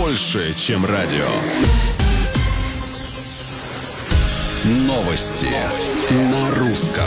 больше, чем радио. Новости на русском.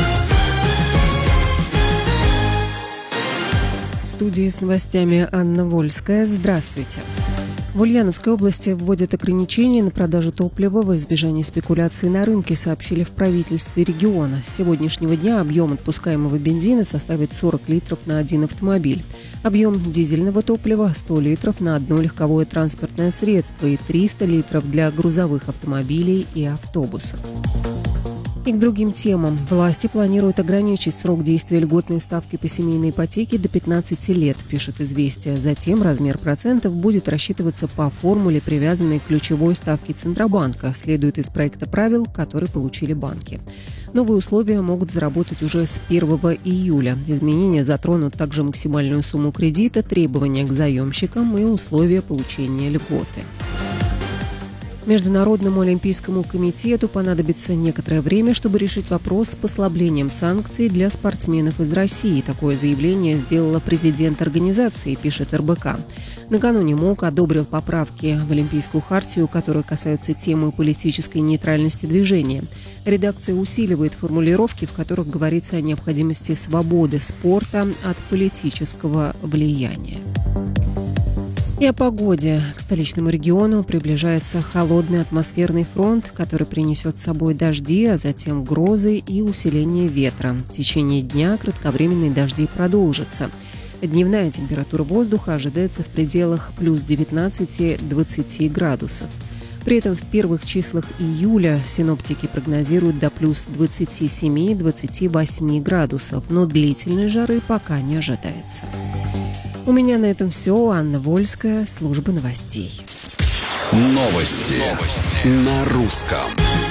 В студии с новостями Анна Вольская. Здравствуйте. В Ульяновской области вводят ограничения на продажу топлива во избежание спекуляций на рынке, сообщили в правительстве региона. С сегодняшнего дня объем отпускаемого бензина составит 40 литров на один автомобиль. Объем дизельного топлива – 100 литров на одно легковое транспортное средство и 300 литров для грузовых автомобилей и автобусов. И к другим темам. Власти планируют ограничить срок действия льготной ставки по семейной ипотеке до 15 лет, пишет «Известия». Затем размер процентов будет рассчитываться по формуле, привязанной к ключевой ставке Центробанка, следует из проекта правил, который получили банки. Новые условия могут заработать уже с 1 июля. Изменения затронут также максимальную сумму кредита, требования к заемщикам и условия получения льготы. Международному олимпийскому комитету понадобится некоторое время, чтобы решить вопрос с послаблением санкций для спортсменов из России. Такое заявление сделала президент организации, пишет РБК. Накануне МОК одобрил поправки в Олимпийскую хартию, которые касаются темы политической нейтральности движения. Редакция усиливает формулировки, в которых говорится о необходимости свободы спорта от политического влияния. И о погоде. К столичному региону приближается холодный атмосферный фронт, который принесет с собой дожди, а затем грозы и усиление ветра. В течение дня кратковременные дожди продолжатся. Дневная температура воздуха ожидается в пределах плюс 19-20 градусов. При этом в первых числах июля синоптики прогнозируют до плюс 27-28 градусов, но длительной жары пока не ожидается. У меня на этом все. Анна Вольская, служба новостей. Новости на русском.